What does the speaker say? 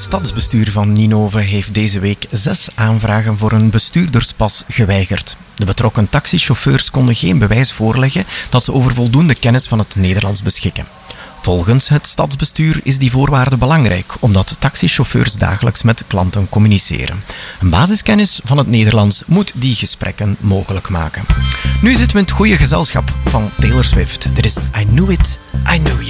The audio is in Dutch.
stadsbestuur van Ninove heeft deze week 6 aanvragen voor een bestuurderspas geweigerd. De betrokken taxichauffeurs konden geen bewijs voorleggen dat ze over voldoende kennis van het Nederlands beschikken. Volgens het stadsbestuur is die voorwaarde belangrijk, omdat taxichauffeurs dagelijks met klanten communiceren. Een basiskennis van het Nederlands moet die gesprekken mogelijk maken. Nu zitten we in het goede gezelschap van Taylor Swift. Dit is I Knew It, I Knew You.